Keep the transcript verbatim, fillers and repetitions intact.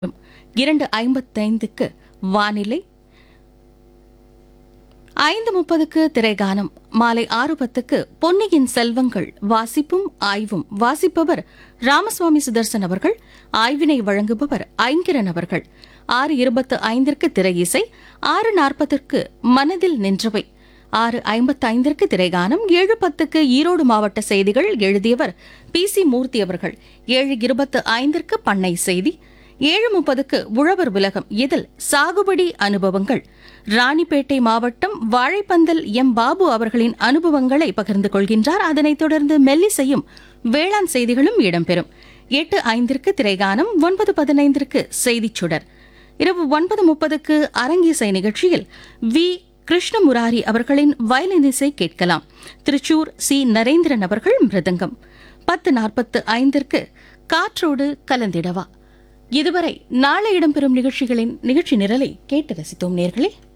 இரண்டு ஐம்பத்தைந்துக்கு வானிலை, ஐந்து முப்பதுக்கு திரைகானம், மாலை ஆறு பத்துக்கு பொன்னியின் செல்வங்கள் வாசிப்பும் ஆய்வும். வாசிப்பவர் ராமசுவாமி சுதர்சன் அவர்கள், ஆய்வினை வழங்குபவர் ஐங்கிரன் அவர்கள். ஆறு இருபத்து ஐந்திற்கு திரை இசை, ஆறு நாற்பதற்கு மனதில் நின்றவை, ஆறு ஐம்பத்தைந்திற்கு திரைகானம், ஏழு பத்துக்கு ஈரோடு மாவட்ட செய்திகள். எழுதியவர் பி சி மூர்த்தி அவர்கள். ஏழு இருபத்து ஐந்திற்கு பண்ணை செய்தி, ஏழு முப்பதுக்கு உழவர் உலகம். இதில் சாகுபடி அனுபவங்கள், ராணிப்பேட்டை மாவட்டம் வாழைப்பந்தல் எம் பாபு அவர்களின் அனுபவங்களை பகிர்ந்து கொள்கின்றார். அதனைத் தொடர்ந்து மெல்லிசையும் வேளாண் செய்திகளும் இடம்பெறும். எட்டு ஐந்திற்கு திரைகானம், ஒன்பது பதினைந்திற்கு செய்திச் சுடர். இரவு ஒன்பது முப்பதுக்கு அரங்கிசை நிகழ்ச்சியில் வி கிருஷ்ணமுராரி அவர்களின் வயலின் இசை கேட்கலாம். திருச்சூர் சி நரேந்திரன் அவர்கள் மிருதங்கம். பத்து நாற்பத்து ஐந்திற்கு காற்றோடு கலந்திடவா. இதுவரை நாளை இடம்பெறும் நிகழ்ச்சிகளின் நிகழ்ச்சி நிரலை கேட்டு ரசித்தோம் நேர்களே.